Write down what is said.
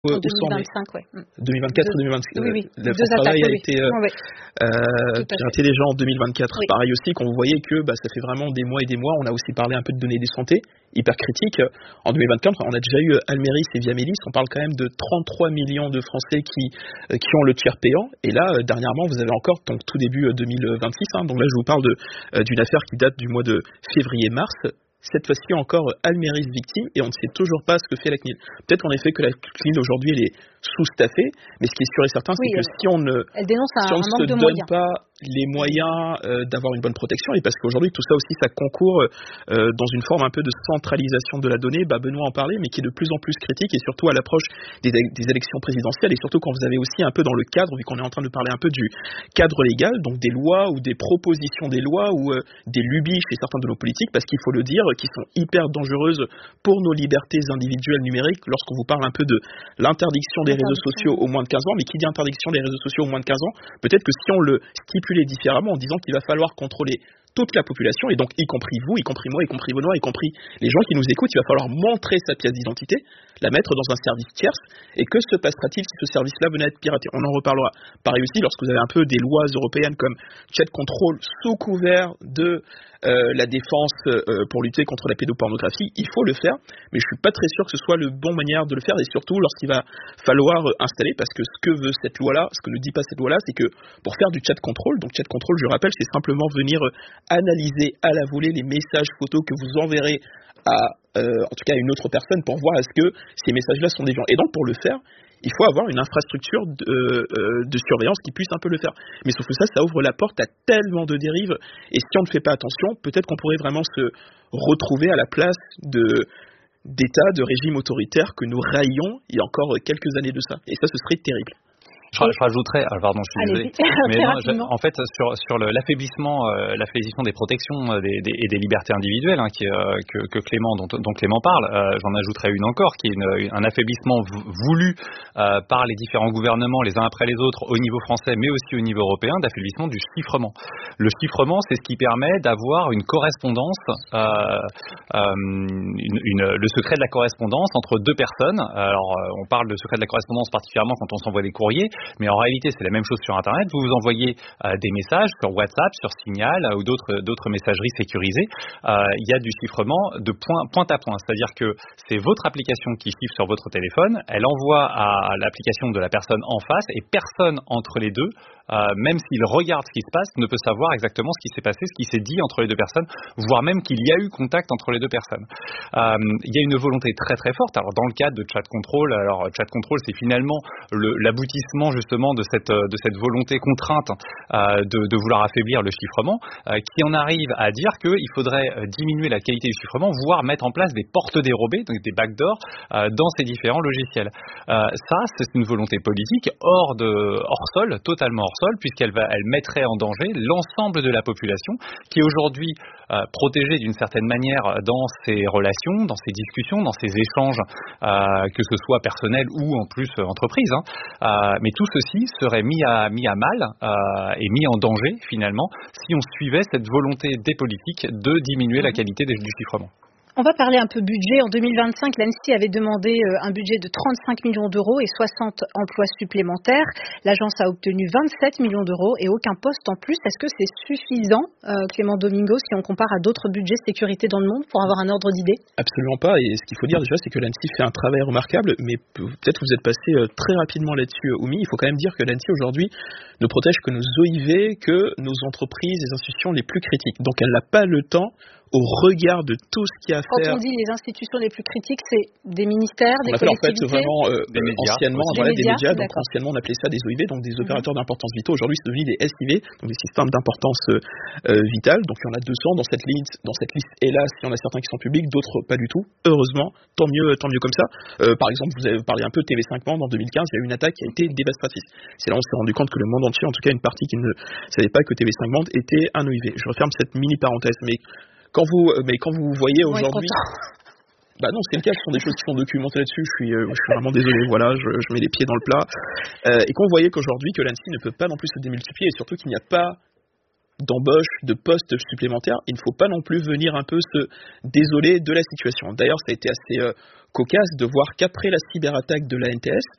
En où ça en est. 2025, ouais. 2024 ou 2025. Oui. La France Travail a été piraté déjà en 2024. Oui. Pareil aussi, qu'on voyait que ça fait vraiment des mois et des mois. On a aussi parlé un peu de données de santé, hyper critiques. En 2024, on a déjà eu Almeris et Viamélis. On parle quand même de 33 millions de Français qui ont le tiers payant. Et là, dernièrement, vous avez encore, donc tout début 2026, donc là je vous parle d'une affaire qui date du mois de février-mars. Cette fois-ci encore, Almeris victime, et on ne sait toujours pas ce que fait la CNIL. Peut-être en effet que la CNIL aujourd'hui elle est sous-staffée, mais ce qui est sûr et certain, c'est que si on ne se donne pas les moyens d'avoir une bonne protection, et parce qu'aujourd'hui tout ça aussi ça concourt dans une forme un peu de centralisation de la donnée, Benoît en parlait, mais qui est de plus en plus critique, et surtout à l'approche des élections présidentielles, et surtout quand vous avez aussi un peu dans le cadre, vu qu'on est en train de parler un peu du cadre légal, donc des lois ou des propositions des lois ou des lubies chez certains de nos politiques, parce qu'il faut le dire, qui sont hyper dangereuses pour nos libertés individuelles numériques, lorsqu'on vous parle un peu de l'interdiction des réseaux sociaux aux moins de 15 ans, mais qui dit interdiction des réseaux sociaux aux moins de 15 ans, peut-être que si on le stipulait différemment en disant qu'il va falloir contrôler toute la population, et donc y compris vous, y compris moi, y compris Benoît, y compris les gens qui nous écoutent, il va falloir montrer sa pièce d'identité, la mettre dans un service tierce, et que se passera-t-il si ce service-là venait à être piraté? On en reparlera. Pareil aussi, lorsque vous avez un peu des lois européennes comme Chat Control sous couvert de la défense pour lutter contre la pédopornographie, il faut le faire, mais je suis pas très sûr que ce soit le bon manière de le faire, et surtout lorsqu'il va falloir installer, parce que ce que veut cette loi-là, ce que ne dit pas cette loi-là, c'est que pour faire du chat control, donc chat control, je rappelle, c'est simplement venir analyser à la volée les messages photos que vous enverrez en tout cas à une autre personne pour voir est-ce que ces messages-là sont déviants. Et donc pour le faire, il faut avoir une infrastructure de surveillance qui puisse un peu le faire. Mais sauf que ça ouvre la porte à tellement de dérives, et si on ne fait pas attention, peut-être qu'on pourrait vraiment se retrouver à la place d'États, de régimes autoritaires que nous raillions il y a encore quelques années de ça. Et ça, ce serait terrible. Je rajouterais, pardon, je suis désolé, mais non, en fait sur l'affaiblissement des protections et des libertés individuelles que Clément dont Clément parle, j'en ajouterais une encore qui est un affaiblissement voulu par les différents gouvernements les uns après les autres au niveau français mais aussi au niveau européen, d'affaiblissement du chiffrement. Le chiffrement, c'est ce qui permet d'avoir une correspondance, le secret de la correspondance entre deux personnes. Alors on parle de secret de la correspondance particulièrement quand on s'envoie des courriers, mais en réalité c'est la même chose sur Internet. Vous envoyez des messages sur WhatsApp, sur Signal ou d'autres messageries sécurisées. Il y a du chiffrement de point à point, c'est-à-dire que c'est votre application qui chiffre sur votre téléphone, elle envoie à l'application de la personne en face, et personne entre les deux, même s'il regarde ce qui se passe, ne peut savoir exactement ce qui s'est passé, ce qui s'est dit entre les deux personnes, voire même qu'il y a eu contact entre les deux personnes. Il y a une volonté très très forte. Alors dans le cadre de Chat Control, Chat Control, c'est finalement l'aboutissement justement de cette volonté contrainte de vouloir affaiblir le chiffrement, qui en arrive à dire qu'il faudrait diminuer la qualité du chiffrement, voire mettre en place des portes dérobées, donc des backdoors, dans ces différents logiciels. Ça, c'est une volonté politique hors sol, totalement hors sol, puisqu'elle mettrait en danger l'ensemble de la population qui est aujourd'hui protégée d'une certaine manière dans ses relations, dans ses discussions, dans ses échanges, que ce soit personnel ou en plus entreprise. Mais tout ceci serait mis à mal et mis en danger finalement si on suivait cette volonté des politiques de diminuer la qualité du chiffrement. On va parler un peu budget. En 2025, l'ANSSI avait demandé un budget de 35 millions d'euros et 60 emplois supplémentaires. L'agence a obtenu 27 millions d'euros et aucun poste en plus. Est-ce que c'est suffisant, Clément Domingo, si on compare à d'autres budgets sécurité dans le monde, pour avoir un ordre d'idée? Absolument pas. Et ce qu'il faut dire déjà, c'est que l'ANSSI fait un travail remarquable, mais peut-être vous êtes passé très rapidement là-dessus, Oumi. Il faut quand même dire que l'ANSSI aujourd'hui ne protège que nos OIV, que nos entreprises, les institutions les plus critiques. Donc elle n'a pas le temps, au regard de tout ce qu'il y a à faire. Quand on dit les institutions les plus critiques, c'est des ministères, des collectivités, en fait vraiment des médias, anciennement, des médias. Donc anciennement on appelait ça des OIV, donc des opérateurs d'importance vitale. Aujourd'hui c'est devenu des SIV, donc des systèmes d'importance vitale. Donc il y en a 200 dans cette liste. Hélas, il y en a certains qui sont publics, d'autres pas du tout. Heureusement, tant mieux comme ça. Par exemple, vous avez parlé un peu de TV5 Monde en 2015, il y a eu une attaque qui a été dévastatrice. C'est là où on s'est rendu compte que le monde entier, en tout cas une partie qui ne savait pas que TV5 Monde était un OIV. Je referme cette mini parenthèse, mais quand vous voyez aujourd'hui, non, c'est le cas, ce sont des choses qui sont documentées là-dessus. Je suis vraiment désolé. Voilà, je mets les pieds dans le plat. Et quand vous voyez qu'aujourd'hui que l'ANSSI ne peut pas non plus se démultiplier, et surtout qu'il n'y a pas d'embauche, de postes supplémentaires, il ne faut pas non plus venir un peu se désoler de la situation. D'ailleurs, ça a été assez cocasse de voir qu'après la cyberattaque de la NTS,